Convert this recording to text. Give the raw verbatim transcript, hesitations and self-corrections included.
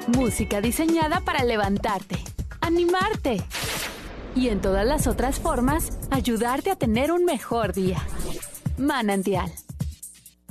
Música diseñada para levantarte, animarte y en todas las otras formas ayudarte a tener un mejor día. Manantial,